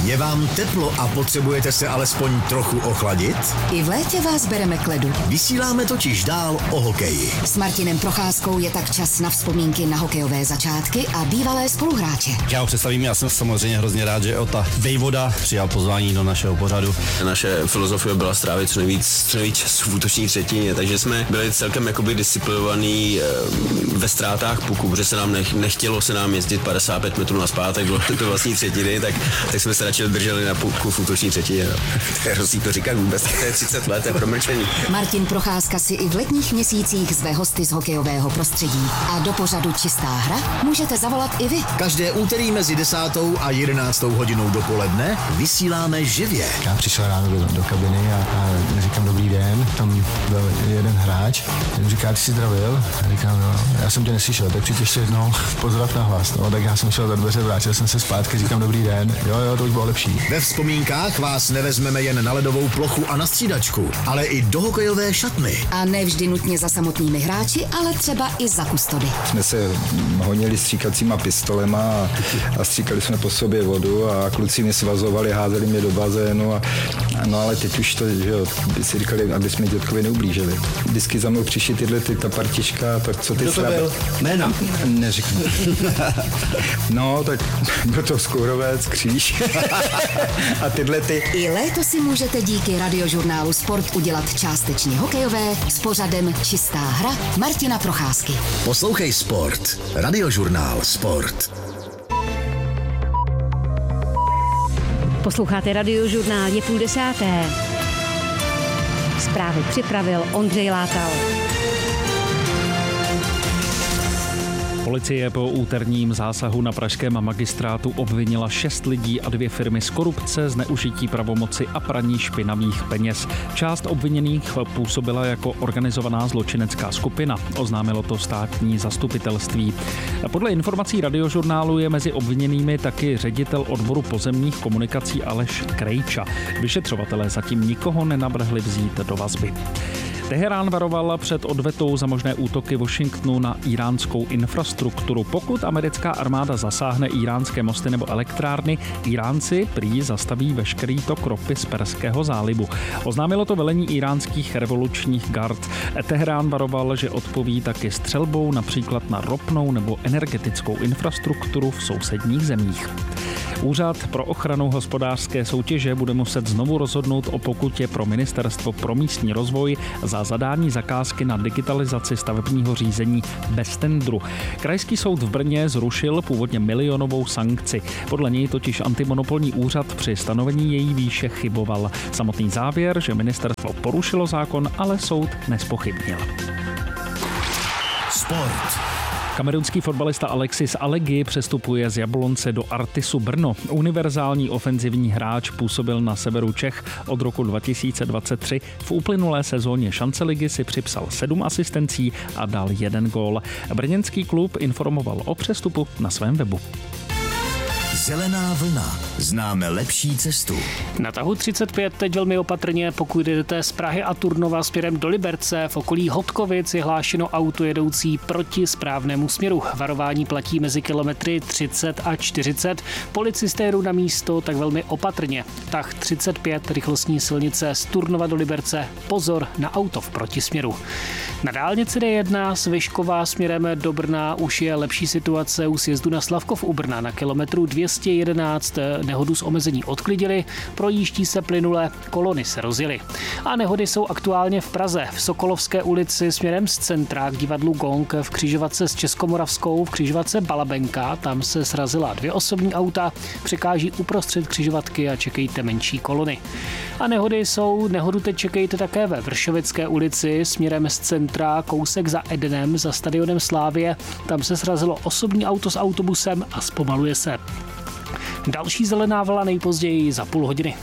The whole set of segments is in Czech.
Je vám teplo a potřebujete se alespoň trochu ochladit? I v létě vás bereme k ledu. Vysíláme totiž dál o hokeji. S Martinem Procházkou je tak čas na vzpomínky na hokejové začátky a bývalé spoluhráče. Já ho představím, já jsem samozřejmě hrozně rád, že Ota Vejvoda přijal pozvání do našeho pořadu. Naše filozofie byla strávit co nejvíc času v útoční třetině, takže jsme byli celkem jakoby disciplinovaní ve ztrátách puku, protože se nám nechtělo se nám jezdit 55 metrů nazpátek do vlastní třetiny, tak jsme se radši drželi na puku v útoční třetině. Hrozí to říkat vůbec, to je 30 let, je promlčení. Martin Procházka si i v letních měsících zve hosty z hokejového prostředí. A do pořadu Čistá hra můžete zavolat i vy. Každé úterý mezi 10. a 11. hodinou dopoledne vysíláme živě. Já přišel ráno do kabiny a říkám dobrý den, tam byl jeden hráč, ten říká, ty jsi zdravil? A říkám, no, já jsem tě neslyšel, tak přijď ještě jednou pozdrav na hlas. No, tak já jsem šel za dveře, vrátil jsem se zpátky, říkám dobrý den, jo, to už bylo lepší. Ve vzpomínkách vás nevezmeme jen na ledovou plochu a na střídačku, ale i do hokejové šatny. A ne vždy nutně za samotnými hráči, ale třeba i za kustody. Jsme se honili stříkacíma pistolema a stříkali jsme po sobě vodu a kluci mě svazovali, házeli mě do bazénu no ale teď už to, že jo, by si říkali, aby jsme dětkovi neublížili. Vždycky za mnou přišli ta partička, tak co ty Kdo to byl? Jména? Neřeknu. No, tak byl to Skourovec, Kříž a tyhle ty. I léto si můžete díky radiožurnálu Sport udělat částečně hokejové s pořadem Čistá hra Martina Procházky. Poslouchej Sport. Radiožurnál Sport. Posloucháte Radiožurnál, je 9:30. Zprávy připravil Ondřej Látal. Policie po úterním zásahu na pražském magistrátu obvinila 6 lidí a 2 firmy z korupce, zneužití pravomoci a praní špinavých peněz. Část obviněných působila jako organizovaná zločinecká skupina, oznámilo to státní zastupitelství. Podle informací Radiožurnálu je mezi obviněnými taky ředitel odboru pozemních komunikací Aleš Krejča. Vyšetřovatelé zatím nikoho nenavrhli vzít do vazby. Teherán varoval před odvetou za možné útoky Washingtonu na iránskou infrastrukturu. Pokud americká armáda zasáhne iránské mosty nebo elektrárny, Iránci prý zastaví veškerý tok ropy z Perského zálivu. Oznámilo to velení iránských revolučních gard. Teherán varoval, že odpoví taky střelbou například na ropnou nebo energetickou infrastrukturu v sousedních zemích. Úřad pro ochranu hospodářské soutěže bude muset znovu rozhodnout o pokutě pro Ministerstvo pro místní rozvoj za zadání zakázky na digitalizaci stavebního řízení bez tendru. Krajský soud v Brně zrušil původně milionovou sankci. Podle něj totiž antimonopolní úřad při stanovení její výše chyboval. Samotný závěr, že ministerstvo porušilo zákon, ale soud nezpochybnil. Sport. Kamerunský fotbalista Alexis Alegi přestupuje z Jablonce do Artisu Brno. Univerzální ofenzivní hráč působil na severu Čech od roku 2023. V uplynulé sezóně šance ligy si připsal 7 asistencí a dal 1 gól. Brněnský klub informoval o přestupu na svém webu. Zelená vlna. Známe lepší cestu. Na tahu 35 teď velmi opatrně, pokud jdete z Prahy a Turnova směrem do Liberce. V okolí Hodkovic je hlášeno auto jedoucí proti správnému směru. Varování platí mezi kilometry 30 a 40. Policisté jdou na místo tak velmi opatrně. Tah 35 rychlostní silnice z Turnova do Liberce. Pozor na auto v protisměru. Na dálnici D1 z Vyškova směrem do Brna už je lepší situace u sjezdu na Slavkov u Brna. Na kilometru 211 nehodu s omezení odklidili, projíždí se plynule, kolony se rozjely. A nehody jsou aktuálně v Praze. V Sokolovské ulici směrem z centra k divadlu Gong v křižovatce s Českomoravskou v křižovatce Balabenka. Tam se srazila 2 osobní auta, překáží uprostřed křižovatky a čekejte menší kolony. A nehodu teď čekejte také ve Vršovické ulici směrem z centra, kousek za Edenem, za stadionem Slávie. Tam se srazilo osobní auto s autobusem a zpomaluje se. Další zelená vlna nejpozději za půl hodiny.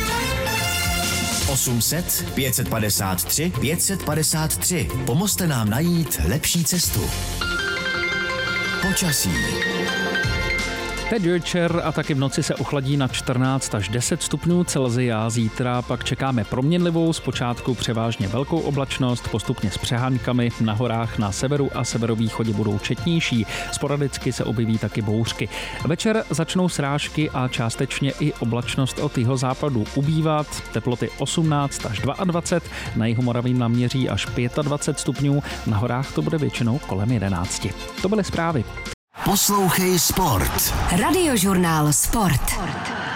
800 553 553. Pomozte nám najít lepší cestu. Počasí. Teď večer a taky v noci se ochladí na 14 až 10 stupňů Celsia. Zítra pak čekáme proměnlivou, zpočátku převážně velkou oblačnost, postupně s přehánkami. Na horách na severu a severovýchodě budou četnější. Sporadicky se objeví taky bouřky. Večer začnou srážky a částečně i oblačnost od jihozápadu ubývat. Teploty 18 až 22, na Jihomoravě naměří až 25 stupňů, na horách to bude většinou kolem 11. To byly zprávy. Poslouchej Sport. Radiožurnál Sport.